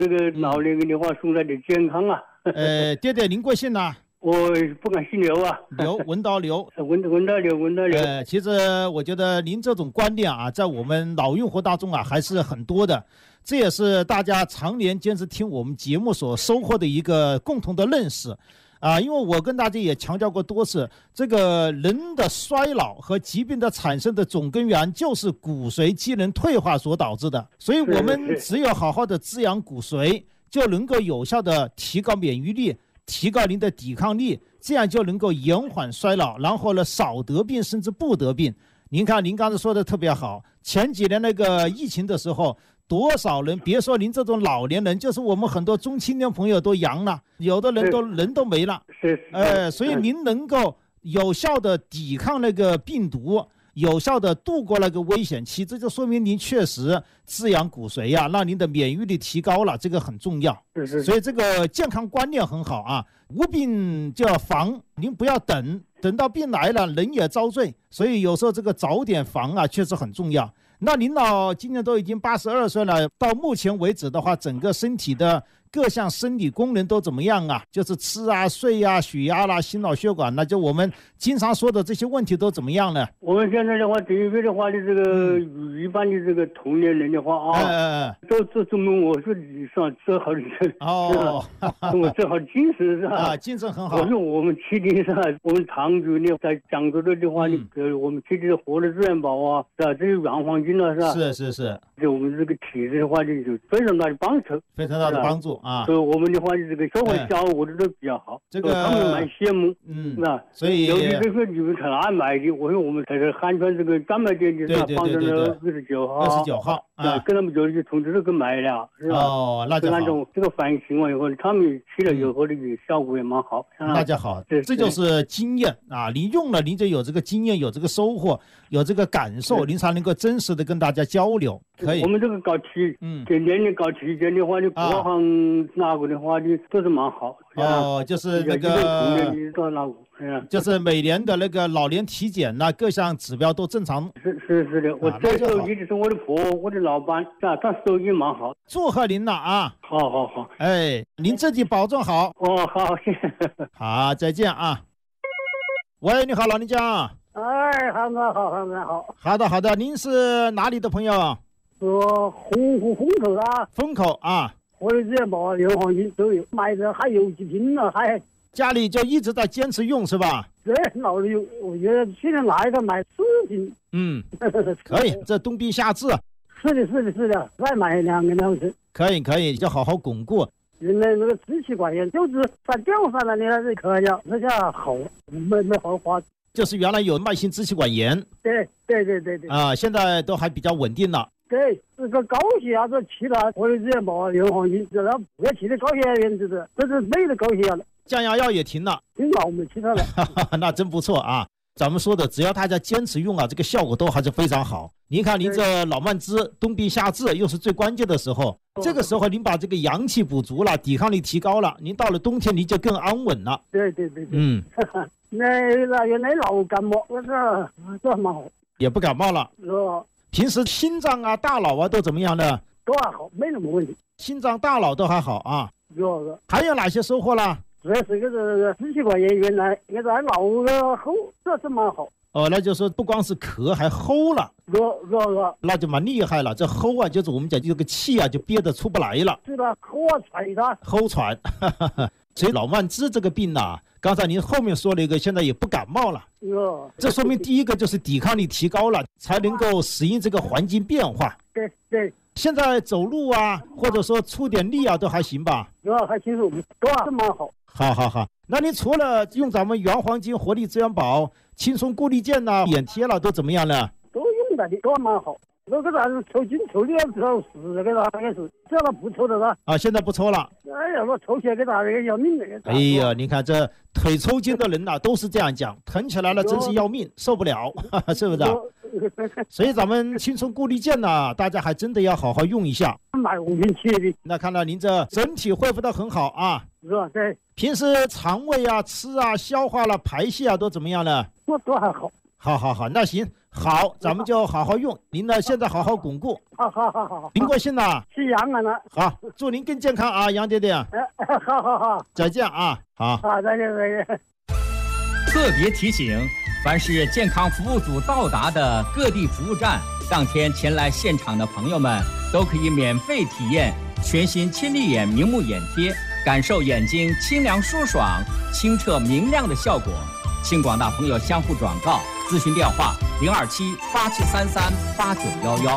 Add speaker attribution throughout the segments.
Speaker 1: 这个老年人的话，送来点健康啊。
Speaker 2: 爹爹，您贵姓呢？
Speaker 1: 我不敢姓刘啊，
Speaker 2: 文刀刘，
Speaker 1: 文刀刘。
Speaker 2: 其实我觉得您这种观念啊，在我们老用户当中啊，还是很多的。这也是大家常年坚持听我们节目所收获的一个共同的认识。因为我跟大家也强调过多次，这个人的衰老和疾病的产生的总根源就是骨髓机能退化所导致的，所以我们只有好好的滋养骨髓，就能够有效的提高免疫力，提高您的抵抗力，这样就能够延缓衰老，然后呢少得病甚至不得病。您看您刚才说的特别好，前几年那个疫情的时候，多少人，别说您这种老年人，就是我们很多中青年朋友都阳了，有的人都没了。所以您能够有效的抵抗那个病毒，有效的度过那个危险期，这就说明您确实滋养骨髓呀，让您的免疫力提高了，这个很重要。所以这个健康观念很好啊，无病就要防，您不要等到病来了，人也遭罪。所以有时候这个早点防啊，确实很重要。那您老今年都已经82岁了，到目前为止的话，整个身体的各项生理功能都怎么样啊？就是吃啊、睡啊、血压啦、心脑血管啦，就我们经常说的这些问题都怎么样呢？
Speaker 1: 我们现在的话，这边的话的这个一般的这个同年人的话啊，都证明我是上正好的我正好精神是吧？
Speaker 2: 精神很好。
Speaker 1: 我说我们七弟是吧？我们常州呢，在江州的话，我们七弟的活力资源宝啊，是吧？这个原黄金了是吧？
Speaker 2: 是。
Speaker 1: 对我们这个体质的话，就非常大的帮助，
Speaker 2: 非常大的帮助啊。
Speaker 1: 所以我们的话，这个社会效果都比较好，
Speaker 2: 这个
Speaker 1: 他们蛮羡慕，那
Speaker 2: 所以
Speaker 1: 尤其这个你们在哪买的？我说我们在这汉川这个专卖店的放在了29号啊，跟他们就从这个买了，是吧？
Speaker 2: 那就好。
Speaker 1: 这个反映情况以后，他们吃了以后的效果也蛮好，
Speaker 2: 那就好。这就是经验啊！您用了，您就有这个经验，有这个收获，有这个感受，您才能够真实的跟大家交流。可以。
Speaker 1: 我们这个搞体，今年的搞体检的话，你国行哪个的话，你都是蛮好。
Speaker 2: 就是那个，就是每年的那个老年体检呐，各项指标都正常。
Speaker 1: 是的，我这手机的是我的婆，我的老板啊，他手机蛮好。
Speaker 2: 祝贺您了啊！
Speaker 1: 好。
Speaker 2: 您自己保重好。
Speaker 1: 好，谢谢。
Speaker 2: 好，再见啊。喂，你好，老人家。
Speaker 1: 韩哥好。
Speaker 2: 好的，您是哪里的朋友？
Speaker 3: 我洪湖风口啊。
Speaker 2: 风口啊。
Speaker 3: 活力资源宝、牛黄金都有，买的还有几瓶了，还
Speaker 2: 家里就一直在坚持用是吧？
Speaker 3: 对，老有，我觉得现在拿一个买4瓶。
Speaker 2: 可以，这冬病夏治。
Speaker 3: 是的，再买2个2瓶。
Speaker 2: 可以，就好好巩固。
Speaker 3: 原来那个支气管炎就是在吊上了，你还是可以，那下好，没好花。
Speaker 2: 就是原来有慢性支气管炎。
Speaker 3: 对。
Speaker 2: 现在都还比较稳定了。
Speaker 3: 对，这个高血压这吃了活力资源宝、牛黄金，这不要吃的高血压源，这是没的高血压了。
Speaker 2: 降压药也停了。
Speaker 3: 停了，我们吃它了。
Speaker 2: 那真不错啊！咱们说的，只要大家坚持用啊，这个效果都还是非常好。您看，您这老慢支、冬病夏治又是最关键的时候，这个时候您把这个阳气补足了，抵抗力提高了，您到了冬天您就更安稳了。
Speaker 3: 对。那原来老感冒，这蛮好。
Speaker 2: 也不感冒了。平时心脏啊、大脑啊都怎么样呢？
Speaker 3: 都还好，没什么问题。
Speaker 2: 心脏、大脑都还好啊。还有哪些收获啦？
Speaker 3: 主要是这个支气管炎，原来那个脑个后，这是蛮好。
Speaker 2: 那就说不光是咳，还齁了。那就蛮厉害了。这齁啊，就是我们讲这个气啊，就憋得出不来了。
Speaker 3: 是的，齁喘。
Speaker 2: 所以老慢支这个病啊，刚才您后面说了一个，现在也不感冒了。这说明第一个就是抵抗力提高了，才能够适应这个环境变化。
Speaker 3: 对。
Speaker 2: 现在走路啊，或者说出点力啊，都还行吧？
Speaker 3: 还行，都还蛮好。
Speaker 2: 好。那您除了用咱们原黄金活力资源宝、轻松固力健呐、眼贴了，都怎么样呢？
Speaker 3: 都用的，都蛮好。那个啥子抽筋抽的时候是给他也是，这样不抽的了。
Speaker 2: 现在不抽了。
Speaker 3: 我抽起来给他那个要命的。
Speaker 2: 你看这腿抽筋的人呐，都是这样讲，疼起来了真是要命，受不了，是不是？所以咱们轻松固力健呐，大家还真的要好好用一下。
Speaker 3: 买5瓶7的。
Speaker 2: 那看到您这整体恢复得很好啊。
Speaker 3: 对。
Speaker 2: 平时肠胃啊、吃啊、消化了、排泄啊都怎么样呢？
Speaker 3: 都还好。
Speaker 2: 好，那行， 好，咱们就好好用。您呢，现在好好巩固。
Speaker 3: 好。
Speaker 2: 您贵姓呢？
Speaker 3: 是杨安了。
Speaker 2: 好，祝您更健康啊，杨爹爹。
Speaker 3: 好。
Speaker 2: 再见啊，好。
Speaker 3: 好，再见。
Speaker 4: 特别提醒，凡是健康服务组到达的各地服务站，当天前来现场的朋友们都可以免费体验全新亲力眼明目眼贴，感受眼睛清凉舒爽、清澈明亮的效果。请广大朋友相互转告，咨询电话027-8733-8911。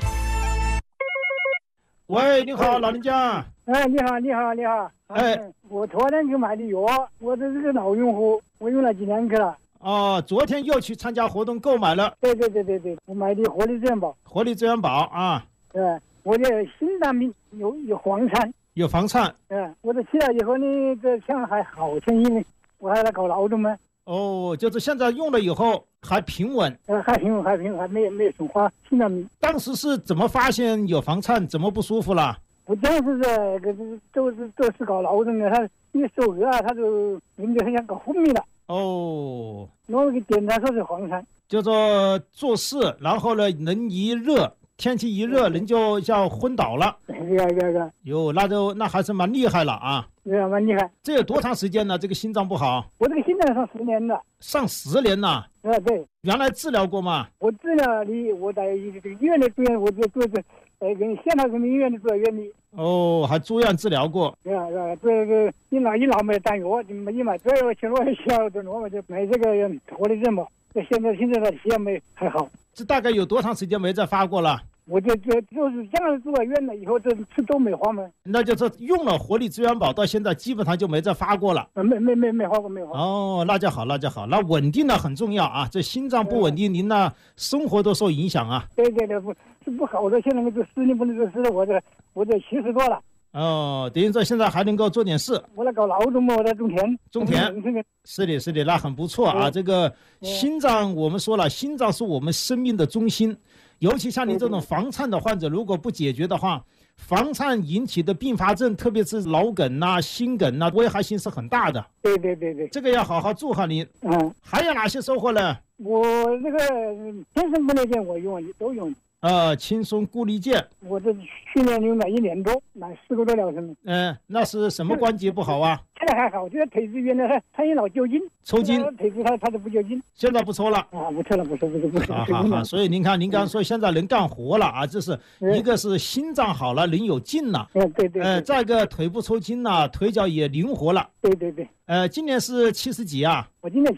Speaker 2: 喂，你好，老人家。
Speaker 3: 你好。我昨天去买的药，我这是个老用户，我用了几年去了。
Speaker 2: 哦，昨天又去参加活动购买了。
Speaker 3: 对，我买的活力资源宝。
Speaker 2: 活力资源宝啊。
Speaker 3: 对，我的心脏病有房颤。
Speaker 2: 有房颤。
Speaker 3: 我这吃了以后呢，这像还好些，因为我还来搞劳动嘛。
Speaker 2: 哦，就是现在用了以后还平稳。
Speaker 3: 还平稳，还没损坏心脏病。
Speaker 2: 当时是怎么发现有房颤，怎么不舒服了？
Speaker 3: 我当时都是搞劳动的，他一手额他就人就很像搞昏迷了。
Speaker 2: 哦。
Speaker 3: 我给检查说是房颤。
Speaker 2: 就说做事，然后呢，人一热，天气一热，人就像昏倒了。哟，那还是蛮厉害了啊。
Speaker 3: 蛮厉害。
Speaker 2: 这有多长时间呢？这个心脏不好？
Speaker 3: 我这个心脏上10年了。
Speaker 2: 上10年了？
Speaker 3: 对。
Speaker 2: 原来治疗过吗？
Speaker 3: 我治疗我在这个医院里住院，我就住在跟县城人民医院里住在院里。
Speaker 2: 哦，还住院治疗过？
Speaker 3: 这个一老没弹药，就没买，这我去了小的我就买这个活力资源宝。现在的血还好。
Speaker 2: 这大概有多长时间没再发过了？
Speaker 3: 我就是这样住在院了以后，这吃都没花嘛。
Speaker 2: 那就是用了活力资源宝到现在基本上就没再发过了。
Speaker 3: 没花过。
Speaker 2: 哦，那就好。那稳定的很重要啊。这心脏不稳定，您呢生活都受影响啊。
Speaker 3: 对，不好的。现在这10年不能做事，我这70多了。
Speaker 2: 哦，等于说现在还能够做点事。
Speaker 3: 我来搞劳动嘛，我在种田。是
Speaker 2: 的，那很不错啊。这个心脏，我们说了，心脏是我们生命的中心。尤其像您这种房颤的患者，如果不解决的话，房颤引起的并发症，特别是脑梗啊、心梗啊，危害性是很大的。
Speaker 3: 对，
Speaker 2: 这个要好好祝贺您。还有哪些收获呢？
Speaker 3: 我这个天生不能见，我都用。
Speaker 2: 轻松固力健，
Speaker 3: 我这去年用了1年多，买4个多疗程。
Speaker 2: 那是什么关节不好啊？
Speaker 3: 现在还好，就是腿子原来他也老揪筋，
Speaker 2: 抽筋，
Speaker 3: 腿子他都不揪筋，
Speaker 2: 现在不抽了
Speaker 3: 啊，不抽了，不抽。
Speaker 2: 好，所以您看，您刚刚说现在能干活了啊，这是一个是心脏好了，人有劲了，
Speaker 3: 对，
Speaker 2: 再一个腿不抽筋了，腿脚也灵活了，
Speaker 3: 对，
Speaker 2: 今年是70几啊？
Speaker 3: 我今年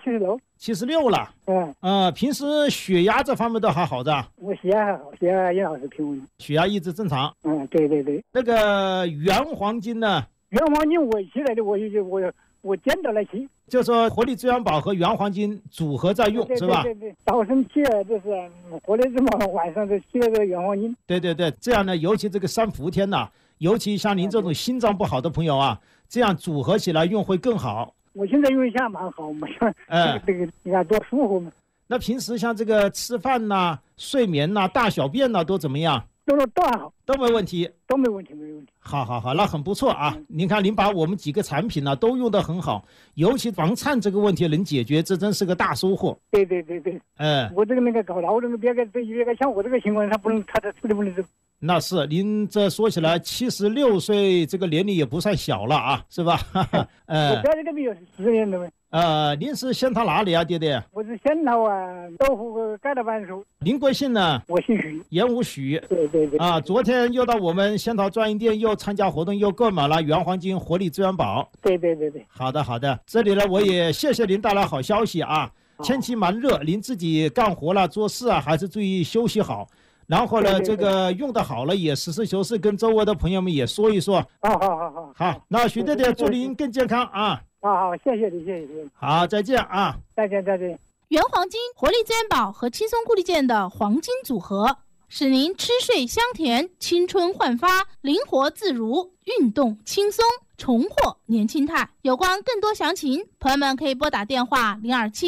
Speaker 3: 76
Speaker 2: 了，平时血压这方面都还好的？
Speaker 3: 我血压还好，血压也老是平稳，
Speaker 2: 血压一直正常。
Speaker 3: 对。
Speaker 2: 那个原黄金呢？
Speaker 3: 原黄金我起来的，我捡到了起。
Speaker 2: 就说活力资源宝和原黄金组合在用，是吧？
Speaker 3: 对，早晨起来就是活力资源宝，晚上就起来这个原黄金。
Speaker 2: 对，这样呢，尤其这个3伏天呐，尤其像您这种心脏不好的朋友啊，这样组合起来用会更好。
Speaker 3: 我现在用一下蛮好嘛，这个你看多舒服嘛。
Speaker 2: 那平时像这个吃饭呐、睡眠呐、大小便呐，都怎么样？
Speaker 3: 都还好，
Speaker 2: 都没问题，
Speaker 3: 没问题。
Speaker 2: 好，那很不错啊。您看，您把我们几个产品呢都用得很好，尤其房颤这个问题能解决，这真是个大收获。
Speaker 3: 对。我这个搞劳动，别个像我这个情况，他这处理不能走。
Speaker 2: 那是，您这说起来76岁这个年龄也不算小了啊，是吧？
Speaker 3: 我在这个没有10年了呗。
Speaker 2: 您是仙桃哪里啊，爹爹？
Speaker 3: 我是仙桃豆腐盖的办事。
Speaker 2: 您贵姓呢？
Speaker 3: 我姓许，
Speaker 2: 严武许。
Speaker 3: 对。
Speaker 2: 昨天又到我们仙桃专营店又参加活动，又购买了原黄金活力资源宝。
Speaker 3: 对。
Speaker 2: 好的，这里呢我也谢谢您带来好消息啊。天气蛮热，您自己干活了做事啊，还是注意休息好。然后呢，这个用的好了，也实事求是跟周围的朋友们也说一说。好，那许爹爹祝您更健康啊！
Speaker 3: 好，谢谢你。
Speaker 2: 好，再见啊！
Speaker 3: 再见。
Speaker 5: 原黄金、活力资源宝和轻松固力健的黄金组合，使您吃睡香甜、青春焕发、灵活自如、运动轻松，重获年轻态。有关更多详情，朋友们可以拨打电话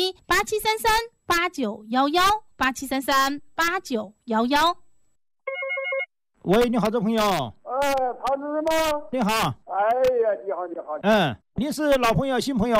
Speaker 5: 027-8733-8911。8733-8911。
Speaker 2: 喂，你好，这朋友。
Speaker 3: 曹主任吗？
Speaker 2: 你好。
Speaker 3: 哎呀，你好。
Speaker 2: 您是老朋友新朋友啊？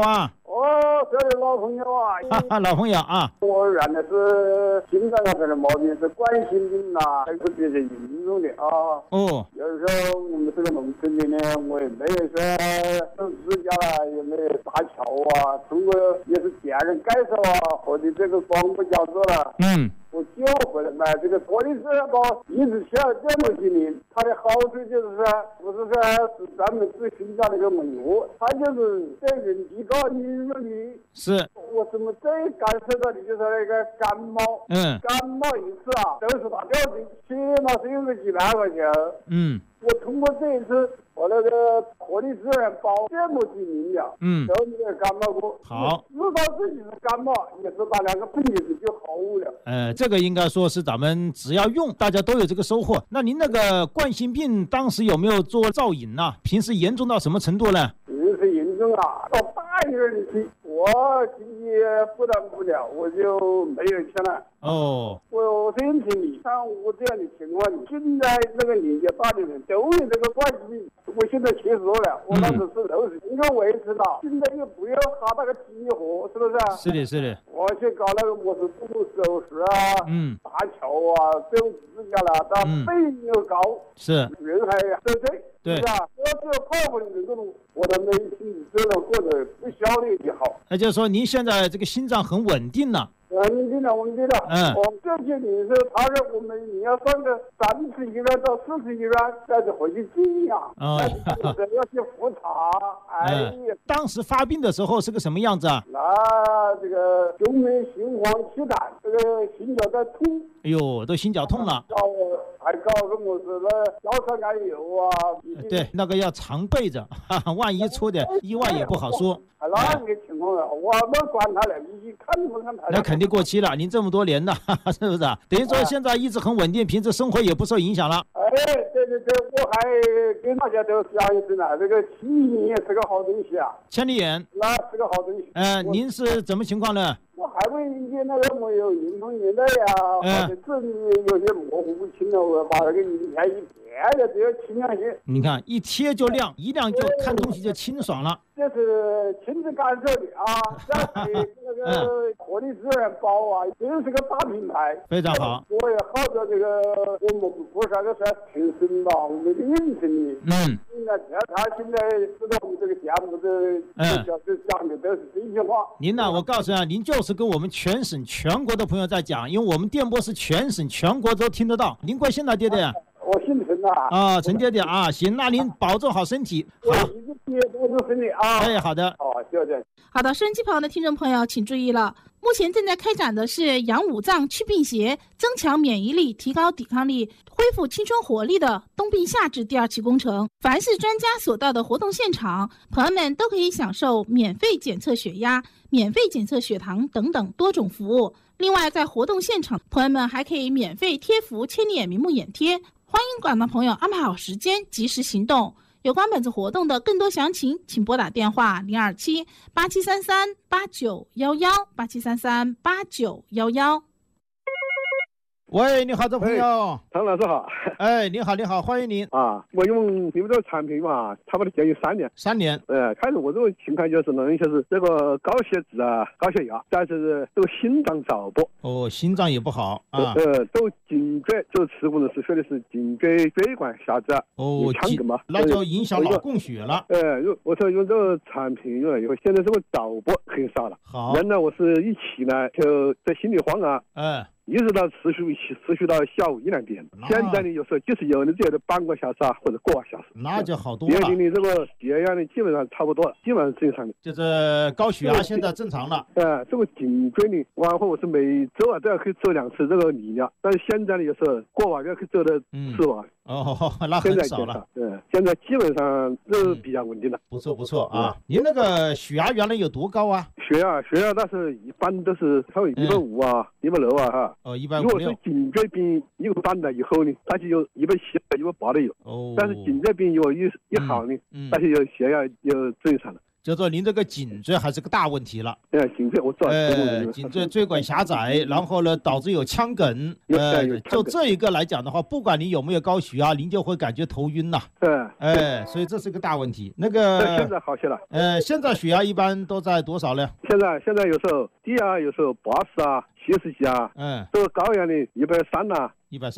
Speaker 6: 这位老朋友啊，
Speaker 2: 老朋友啊，
Speaker 6: 我原来是心脏上的毛病是冠心病啊，还是比较严重的啊。
Speaker 2: 哦，
Speaker 6: 有时候我们这个农村里呢，我也没有说种指甲啦，也没有搭桥啊，通过也是别人介绍啊，或者这个广播讲座了，我就回来买这个玻璃质包，一直吃了这么几年。它的好处就是说，不是说是专门治心脏的一个门药，它就是对人提高免疫力。
Speaker 2: 是。
Speaker 6: 我怎么最感受到的就是那个感冒，感冒一次啊，都是大吊子，起码是有个几万块钱。我通过这一次，我那个活力资源包这么几年了，都没有感冒过。
Speaker 2: 好，
Speaker 6: 知道自己是感冒，也是把两个病也就好了。
Speaker 2: 这个应该说是咱们只要用，大家都有这个收获。那您那个冠心病当时有没有做造影呢？平时严重到什么程度呢？
Speaker 6: 平时严重啊，到大医院里去，我经济负担不了，我就没有钱了。我申请你，像我这样的情况，现在那个年纪大的人都有这个冠心病。我现在70多了，我那时是60，应该维持到。现在又不要哈那个激活，是不是啊？
Speaker 2: 是的，是的。
Speaker 6: 我去搞那个我是做手术啊，搭桥啊，种指甲啦，但费用又高，
Speaker 2: 是
Speaker 6: 人还受罪，
Speaker 2: 对，
Speaker 6: 是吧？我只有泡泡的这种，我的内心这种过得不消的就好。
Speaker 2: 那就是说，您现在这个心脏很稳定了。
Speaker 6: 稳定了。我这些年是他说我们你要上个3次医院到4次医院，再回去静养，要去复查。
Speaker 2: 当时发病的时候是个什么样子啊？
Speaker 6: 那这个胸闷心慌气短，这个心绞在痛。
Speaker 2: 哎呦，都心绞痛了。
Speaker 6: 还搞个么子那腰酸甘油啊？
Speaker 2: 对，那个要常备着，万一出点意外也不好说。
Speaker 6: 那个情况啊，我没管他了，你看不看他？
Speaker 2: 那肯定过期了，您这么多年了，是不是？等于说现在一直很稳定，平时生活也不受影响了。
Speaker 6: 对，我还跟大家都讲一声呢，这个千里眼也是个好东西啊。
Speaker 2: 千里眼，
Speaker 6: 那是个好东西。
Speaker 2: 您是什么情况呢？
Speaker 6: 我还会一些那个没有临床年代呀，或者字有些模糊不清了，我把那个影片一贴的，只要清亮些。你
Speaker 2: 看，一贴就亮，一亮就看东西就清爽了。
Speaker 6: 这是亲自感受的啊！那个活力资源包啊，这是个大品牌，
Speaker 2: 非常好。
Speaker 6: 我也号召这个我们不是那个算评审吧，我们的认证的。那他现在知道我们这个节目的，讲的都是真心话。
Speaker 2: 您呢？我告诉你，您就是跟我们全省全国的朋友在讲，因为我们电波是全省全国都听得到。您贵姓呢，爹爹？
Speaker 6: 我姓陈呐。
Speaker 2: 陈爹爹啊，行，那您保重好身体。好，
Speaker 6: 我都身体啊。
Speaker 2: 好的。
Speaker 6: 谢谢。
Speaker 5: 好的，收音机旁的听众朋友请注意了，目前正在开展的是养五脏祛病邪、增强免疫力、提高抵抗力、恢复青春活力的冬病夏治第2期工程。凡是专家所到的活动现场，朋友们都可以享受免费检测血压、免费检测血糖等等多种服务。另外，在活动现场，朋友们还可以免费贴服千里眼明目眼贴。欢迎广大朋友安排好时间，及时行动。有关本次活动的更多详情，请拨打电话027-8733-8911，8733-8911。
Speaker 2: 喂，你好，这朋友。
Speaker 7: 唐老师好。
Speaker 2: 你好，欢迎您
Speaker 7: 啊！我用你们这个产品嘛，差不多将近3年。
Speaker 2: 3年。
Speaker 7: 开始我这个情况就是呢，就是这个高血脂啊、高血压，但是这个心脏早搏。
Speaker 2: 心脏也不好啊。
Speaker 7: 都颈椎，就吃过的是说的是颈椎椎管狭窄。腔梗嘛，
Speaker 2: 那就影响脑供血了。
Speaker 7: 我说用这个产品用了以后，现在这个早搏很少了。
Speaker 2: 好。
Speaker 7: 原来我是一起呢，就在心里慌啊。一直到持续到下午1、2点，现在呢有时候就是有的只有半个小时啊，或者个把小时，
Speaker 2: 那就好多了。
Speaker 7: 年龄的这个血压呢基本上差不多了，基本上正常的。
Speaker 2: 就是高血压现在正常了。
Speaker 7: 这个颈椎呢，往后我是每周都要去做2次这个理疗，但是现在呢有时候过晚要去做的次吧。
Speaker 2: 那很少了。
Speaker 7: 现在基本上都比较稳定了。
Speaker 2: 不错啊。您那个血压原来有多高啊？
Speaker 7: 血压那是一般都是稍微150啊、160啊哈。
Speaker 2: 150。
Speaker 7: 如果是颈椎病有单了以后呢，它就有170、180的有。但是颈椎病有一好呢，它就有血压就正常了。
Speaker 2: 就说您这个颈椎还是个大问题了。
Speaker 7: 颈椎我知道。
Speaker 2: 颈椎椎管狭窄，然后呢导致有腔梗。就这一个来讲的话，不管你有没有高血压，您就会感觉头晕呐。所以这是个大问题。那个
Speaker 7: 现在好些了。
Speaker 2: 现在血压一般都在多少呢？
Speaker 7: 现在有时候低啊，有时候80啊，70几啊。这个高压的130啊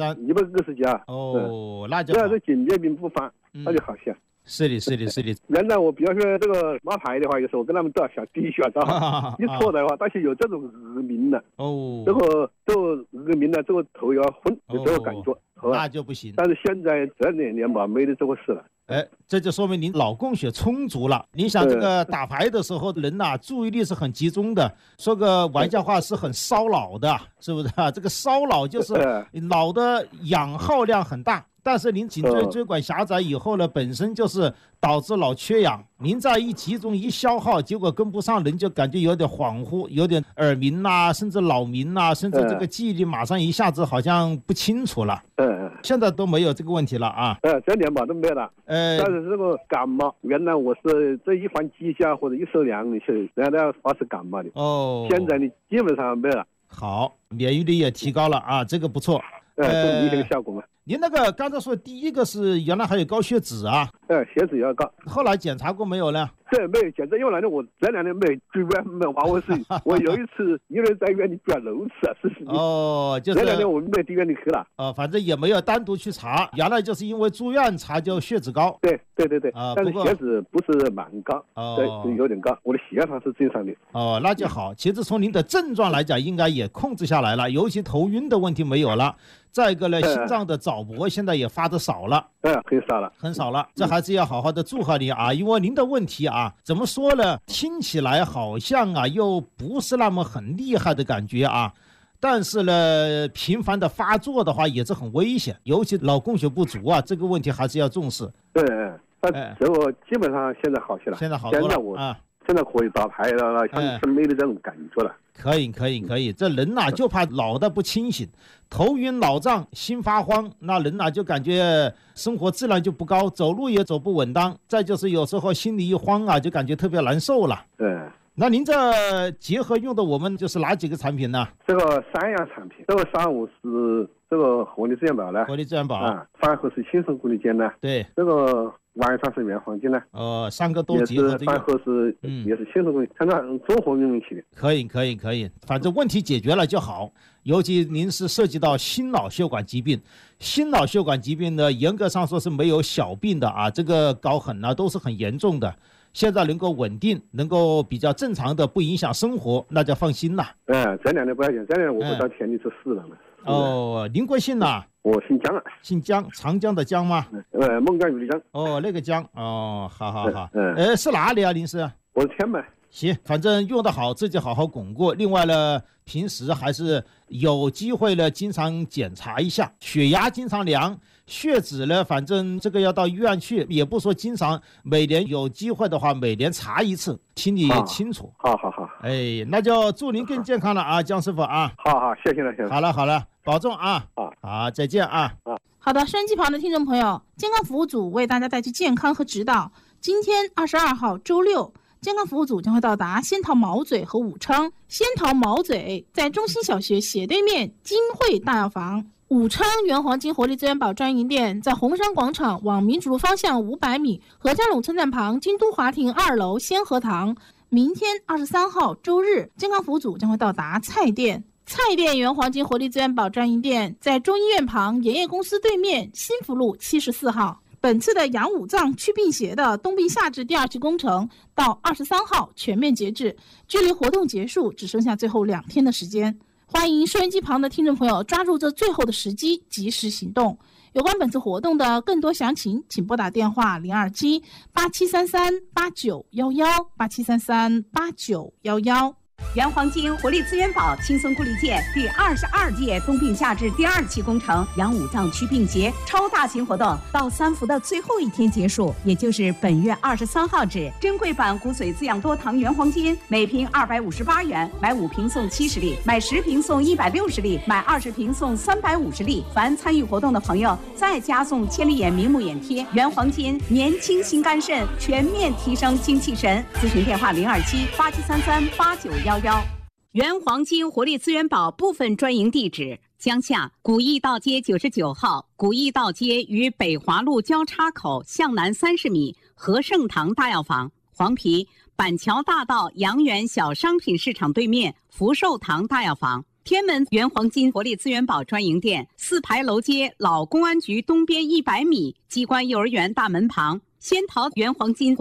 Speaker 7: ，150几啊。
Speaker 2: 那就
Speaker 7: 只要是颈椎病不犯，那就好些。
Speaker 2: 是的。
Speaker 7: 原来我比方说这个马牌的话，有时候跟他们都要下低血压，一错的话，但是有这种耳鸣了。这个耳鸣了，这个头要昏，有这个感觉。
Speaker 2: 那就不行。
Speaker 7: 但是现在这2年吧，没得这个事了。
Speaker 2: 这就说明您脑供血充足了。你想这个打牌的时候，人呐注意力是很集中的，说个玩笑话是很烧脑的，是不是啊？这个烧脑就是脑的氧耗量很大。但是您颈椎椎管狭窄以后呢，本身就是导致脑缺氧，您再一集中一消耗，结果跟不上，人就感觉有点恍惚，有点耳鸣啊，甚至脑鸣啊，甚至这个记忆力马上一下子好像不清楚了。现在都没有这个问题了啊。
Speaker 7: 这2把都没有了。但是这个感冒，原来我是这一换季下或者一受凉，原来发是感冒的。现在你基本上没有了。
Speaker 2: 好，免疫力也提高了啊，这个不错。
Speaker 7: 明显的效果嘛。
Speaker 2: 您那个刚才说第一个是原来还有高血脂啊？
Speaker 7: 血脂要高。
Speaker 2: 后来检查过没有呢？
Speaker 7: 没有检查，因为我这2年没住院，没完我是我有一次因为在院里转楼次啊，
Speaker 2: 就是
Speaker 7: 这2年我没到院里去了。
Speaker 2: 反正也没有单独去查，原来就是因为住院查就血脂高。
Speaker 7: 对。但是血脂不是蛮高，对，有点高，我的血糖是正常的。
Speaker 2: 那就好。其实从您的症状来讲，应该也控制下来了，尤其头晕的问题没有了。再一个呢，心脏的早搏现在也发得少了。很少了。这还是要好好的祝贺你啊，因为您的问题啊，怎么说呢？听起来好像啊，又不是那么很厉害的感觉啊。但是呢，频繁的发作的话也是很危险，尤其脑供血不足啊，这个问题还是要重视。
Speaker 7: 这个基本上现在好些了。
Speaker 2: 现在好多了啊。
Speaker 7: 现在可以打牌了，像没的这种感觉了。
Speaker 2: 可以，这人呐就怕脑袋不清醒，头晕脑胀，心发慌，那人呐就感觉生活质量就不高，走路也走不稳当，再就是有时候心里一慌啊，就感觉特别难受了。那您这结合用的我们就是哪几个产品呢？
Speaker 7: 这个3样产品，这个上午是这个活力资源宝呢，饭后是轻松固力健呢，
Speaker 2: 对，
Speaker 7: 这个晚上是原黄金呢
Speaker 2: ，3个都结合着用，
Speaker 7: 饭后是也是轻松固力，常常综合用起的。
Speaker 2: 可以，反正问题解决了就好。尤其您是涉及到心脑血管疾病，心脑血管疾病呢，严格上说是没有小病的啊，这个高狠啊都是很严重的。现在能够稳定，能够比较正常的，不影响生活，那就放心了。
Speaker 7: 这2年不要紧，这2年我不到田里做事了。
Speaker 2: 您贵姓呢？
Speaker 7: 我姓江啊。
Speaker 2: 姓江，长江的江吗？
Speaker 7: 孟江鱼的江。
Speaker 2: 那个江。好。是哪里啊？您是？
Speaker 7: 我是天门。
Speaker 2: 行，反正用得好，自己好好巩固。另外呢，平时还是有机会呢，经常检查一下，血压经常量，血脂呢，反正这个要到医院去，也不说经常，每年有机会的话，每年查一次，心里清楚。
Speaker 7: 好。
Speaker 2: 那就祝您更健康了啊，江师傅啊。
Speaker 7: 好，谢谢了。
Speaker 2: 好了，保重啊。好，再见啊。
Speaker 5: 好的，收音机旁的听众朋友，健康服务组为大家带去健康和指导。今天22号周六。健康服务组将会到达仙桃毛嘴和武昌。仙桃毛嘴在中心小学斜对面金汇大药房，武昌原黄金活力资源宝专营店在红山广场往民主路方向500米，何家垄车站旁京都华庭2楼仙和堂。明天23号周日，健康服务组将会到达菜店原黄金活力资源宝专营店在中医院旁盐业公司对面新福路74号。本次的养五脏祛病邪的冬病夏治第2期工程到23号全面截止，距离活动结束只剩下最后2天的时间。欢迎收音机旁的听众朋友抓住这最后的时机，及时行动。有关本次活动的更多详情，请拨打电话027-8733-8911 8733-8911。
Speaker 8: 原黄金活力资源宝轻松固力健第22届冬病夏治第2期工程阳五脏祛病节超大型活动到3伏的最后一天结束，也就是本月23号止。珍贵版骨髓滋养多糖原黄金每瓶258元，买5瓶送70粒，买10瓶送160粒，买20瓶送350粒。凡参与活动的朋友再加送千里眼明目眼贴。原黄金年轻心肝肾，全面提升精气神。咨询电话027-8733-8911。原黄金活力资源宝部分专营地址：江夏古驿道街99号，古驿道街与北华路交叉口向南30米，和盛堂大药房；黄陂板桥大道阳源小商品市场对面福寿堂大药房。天门原黄金活力资源宝专营店4牌楼街老公安局东边100米机关幼儿园大门旁，仙桃原黄金